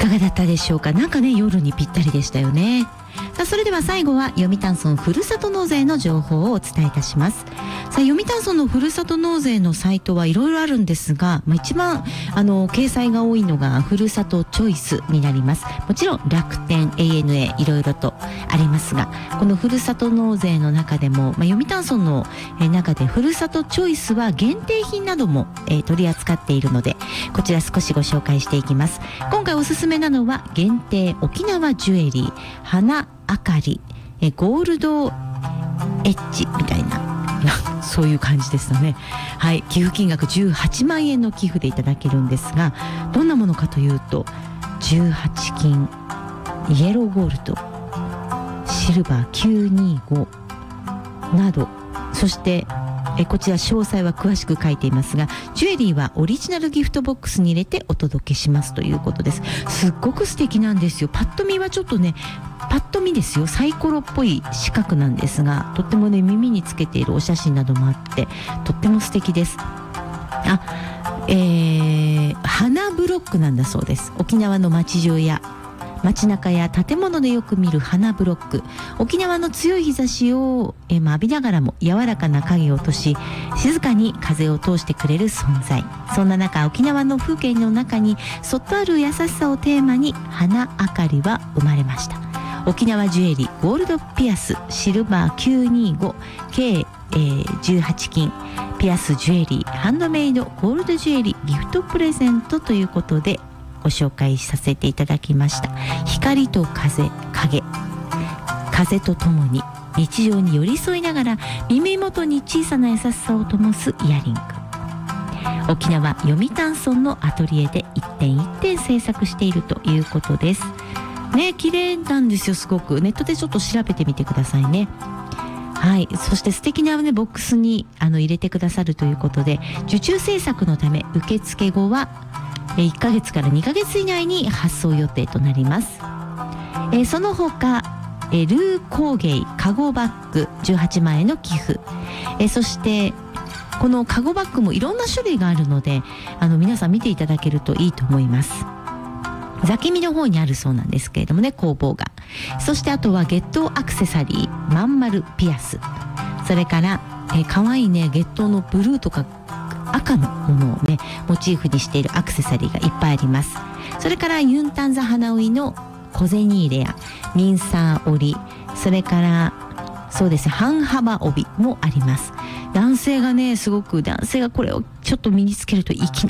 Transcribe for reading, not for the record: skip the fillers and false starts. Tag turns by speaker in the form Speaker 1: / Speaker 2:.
Speaker 1: かがだったでしょうか。なんかね、夜にぴったりでしたよね。さあ、それでは最後は読谷村ふるさと納税の情報をお伝えいたします。さあ、読谷村のふるさと納税のサイトはいろいろあるんですが、一番掲載が多いのがふるさとチョイスになります。もちろん楽天 ANA いろいろとありますが、このふるさと納税の中でも、読谷村の中でふるさとチョイスは限定品なども取り扱っているので、こちら少しご紹介していきます。今回おすすめなのは限定沖縄ジュエリー花あかりゴールドエッジみたいなそういう感じですよね。はい、寄付金額18万円の寄付でいただけるんですが、どんなものかというと18金イエローゴールドシルバー925など、そしてこちら詳細は詳しく書いていますが、ジュエリーはオリジナルギフトボックスに入れてお届けしますということです。すっごく素敵なんですよ。パッと見はちょっとね、パッと見ですよ、サイコロっぽい四角なんですが、とってもね、耳につけているお写真などもあってとっても素敵です。花ブロックなんだそうです。沖縄の街中や街中や建物でよく見る花ブロック、沖縄の強い日差しを浴びながらも柔らかな影を落とし、静かに風を通してくれる存在。そんな中、沖縄の風景の中にそっとある優しさをテーマに花あかりは生まれました。沖縄ジュエリーゴールドピアスシルバー925計18金ピアスジュエリーハンドメイドゴールドジュエリーギフトプレゼントということでご紹介させていただきました。光と風、風とともに日常に寄り添いながら耳元に小さな優しさを灯すイヤリング。沖縄読谷村のアトリエで一点一点制作しているということですね。綺麗なんですよ。すごくネットでちょっと調べてみてくださいね。はい、そして素敵なねボックスに入れてくださるということで、受注制作のため受付後は1ヶ月から2ヶ月以内に発送予定となります。その他ルー工芸カゴバッグ18万円の寄付、そしてこのカゴバッグもいろんな種類があるので皆さん見ていただけるといいと思います。座ケ見の方にあるそうなんですけれどもね、工房が。そしてあとは月桃アクセサリーまん丸ピアス、それからかわいいね月桃のブルーとか赤のものをねモチーフにしているアクセサリーがいっぱいあります。それからユンタンザ花織の小銭入れやミンサー織り、それからそうですね半幅帯もあります。男性がこれをちょっと身につけると粋な